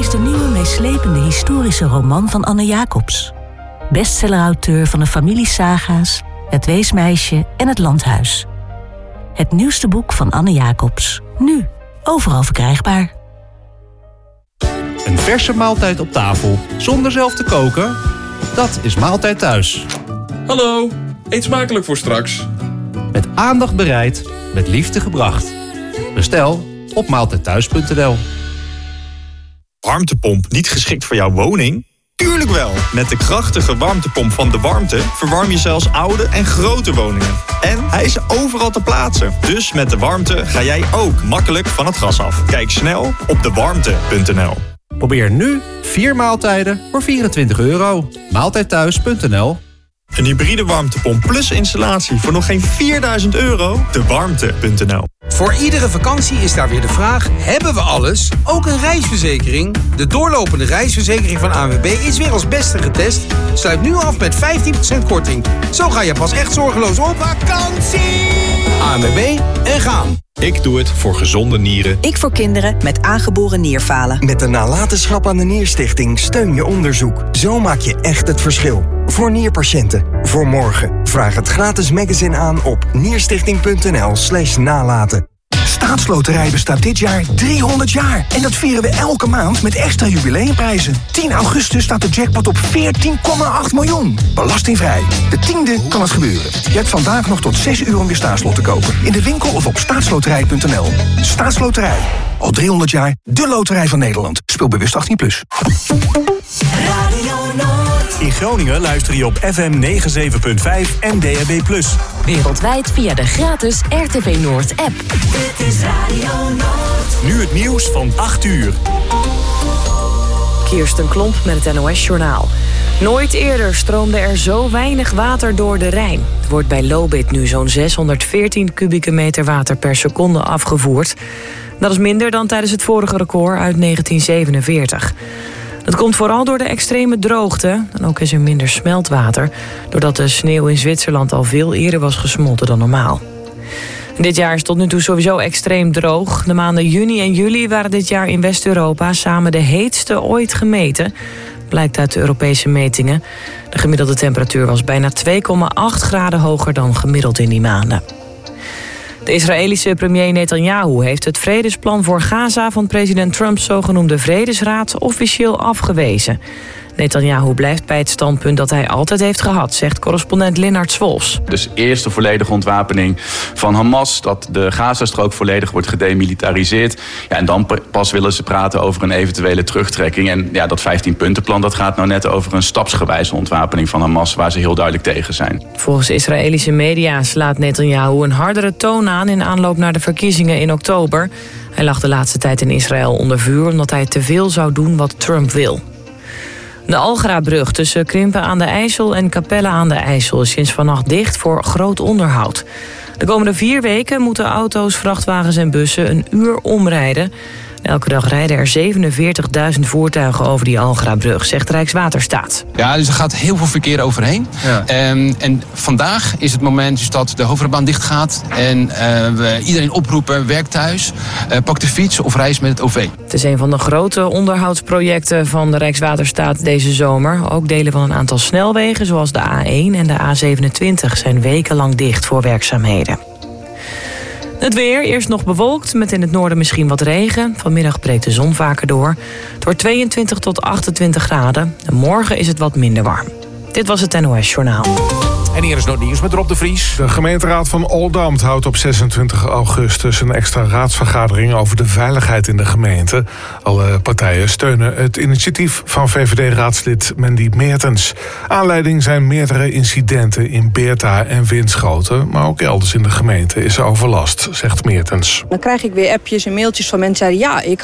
is de nieuwe meeslepende historische roman van Anne Jacobs. Bestsellerauteur van de familiesaga's Het Weesmeisje en Het Landhuis. Het nieuwste boek van Anne Jacobs. Nu overal verkrijgbaar. Een verse maaltijd op tafel zonder zelf te koken? Dat is Maaltijd Thuis. Hallo, eet smakelijk voor straks. Met aandacht bereid, met liefde gebracht. Bestel op maaltijdthuis.nl. Warmtepomp niet geschikt voor jouw woning? Tuurlijk wel! Met de krachtige warmtepomp van De Warmte verwarm je zelfs oude en grote woningen. En hij is overal te plaatsen. Dus met De Warmte ga jij ook makkelijk van het gas af. Kijk snel op dewarmte.nl. Probeer nu 4 maaltijden voor €24. Maaltijdthuis.nl. Een hybride warmtepomp plus installatie voor nog geen €4.000? Dewarmte.nl. Voor iedere vakantie is daar weer de vraag: hebben we alles? Ook een reisverzekering? De doorlopende reisverzekering van ANWB is weer als beste getest. Sluit nu af met 15% korting. Zo ga je pas echt zorgeloos op vakantie. ANWB en gaan. Ik doe het voor gezonde nieren. Ik voor kinderen met aangeboren nierfalen. Met de nalatenschap aan de Nierstichting steun je onderzoek. Zo maak je echt het verschil. Voor nierpatiënten. Voor morgen. Vraag het gratis magazine aan op nierstichting.nl/nalaten. Staatsloterij bestaat dit jaar 300 jaar. En dat vieren we elke maand met extra jubileumprijzen. 10 augustus staat de jackpot op 14,8 miljoen. Belastingvrij. De 10e kan het gebeuren. Je hebt vandaag nog tot 6 uur om je staatslot te kopen. In de winkel of op staatsloterij.nl. Staatsloterij. Al 300 jaar de loterij van Nederland. Speel bewust 18+. In Groningen luister je op FM 97.5 en DAB+. Wereldwijd via de gratis RTV Noord app. Dit is Radio Noord. Nu het nieuws van 8 uur. Kirsten Klomp met het NOS-journaal. Nooit eerder stroomde er zo weinig water door de Rijn. Er wordt bij Lobith nu zo'n 614 kubieke meter water per seconde afgevoerd. Dat is minder dan tijdens het vorige record uit 1947. Dat komt vooral door de extreme droogte. En ook is er minder smeltwater, doordat de sneeuw in Zwitserland al veel eerder was gesmolten dan normaal. Dit jaar is tot nu toe sowieso extreem droog. De maanden juni en juli waren dit jaar in West-Europa samen de heetste ooit gemeten. Blijkt uit de Europese metingen. De gemiddelde temperatuur was bijna 2,8 graden hoger dan gemiddeld in die maanden. De Israëlische premier Netanyahu heeft het vredesplan voor Gaza van president Trumps zogenoemde Vredesraad officieel afgewezen. Netanyahu blijft bij het standpunt dat hij altijd heeft gehad, zegt correspondent Lennart Swolfs. Dus eerst de volledige ontwapening van Hamas, dat de Gazastrook volledig wordt gedemilitariseerd. Ja, en dan pas willen ze praten over een eventuele terugtrekking. En ja, dat 15-puntenplan dat gaat nou net over een stapsgewijze ontwapening van Hamas, waar ze heel duidelijk tegen zijn. Volgens Israëlische media slaat Netanyahu een hardere toon aan in aanloop naar de verkiezingen in oktober. Hij lag de laatste tijd in Israël onder vuur omdat hij te veel zou doen wat Trump wil. De Algrabrug tussen Krimpen aan de IJssel en Capelle aan de IJssel is sinds vannacht dicht voor groot onderhoud. De komende 4 weken moeten auto's, vrachtwagens en bussen een uur omrijden. Elke dag rijden er 47.000 voertuigen over die Algrabrug, zegt Rijkswaterstaat. Ja, dus er gaat heel veel verkeer overheen. Ja. En vandaag is het moment dus dat de hoofdrijbaan dicht gaat. En we iedereen oproepen, werk thuis, pak de fiets of reis met het OV. Het is een van de grote onderhoudsprojecten van de Rijkswaterstaat deze zomer. Ook delen van een aantal snelwegen, zoals de A1 en de A27, zijn wekenlang dicht voor werkzaamheden. Het weer, eerst nog bewolkt, met in het noorden misschien wat regen. Vanmiddag breekt de zon vaker door. Het wordt 22 tot 28 graden. En morgen is het wat minder warm. Dit was het NOS Journaal. En hier is nog nieuws met Rob de Vries. De gemeenteraad van Oldambt houdt op 26 augustus een extra raadsvergadering over de veiligheid in de gemeente. Alle partijen steunen het initiatief van VVD-raadslid Mandy Meertens. Aanleiding zijn meerdere incidenten in Beerta en Winschoten, maar ook elders in de gemeente is er overlast, zegt Meertens. Dan krijg ik weer appjes en mailtjes van mensen die zeiden, ja, ik